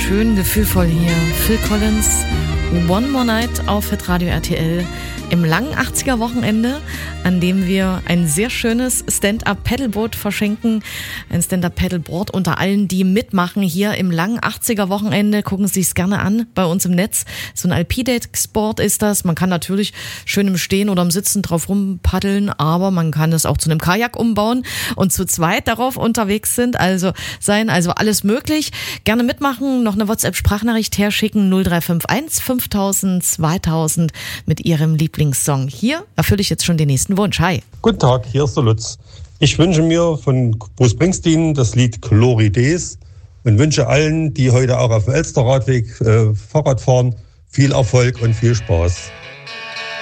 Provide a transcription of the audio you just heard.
schön gefühlvoll hier. Phil Collins, One More Night auf Hitradio RTL im langen 80er-Wochenende, an dem wir ein sehr schönes Stand-Up-Paddleboot verschenken. Ein Stand-Up-Paddleboard unter allen, die mitmachen hier im langen 80er-Wochenende. Gucken Sie es gerne an bei uns im Netz. So ein Alpidex-Sport ist das. Man kann natürlich schön im Stehen oder im Sitzen drauf rumpaddeln, aber man kann es auch zu einem Kajak umbauen und zu zweit darauf unterwegs sind. Also alles möglich. Gerne mitmachen, noch eine WhatsApp-Sprachnachricht herschicken, 0351 5000 2000 mit Ihrem Lieblingssong. Hier erfülle ich jetzt schon den nächsten Wunsch. Hi. Guten Tag, hier ist der Lutz. Ich wünsche mir von Bruce Springsteen das Lied Glory Days und wünsche allen, die heute auch auf dem Elsterradweg Fahrrad fahren, viel Erfolg und viel Spaß.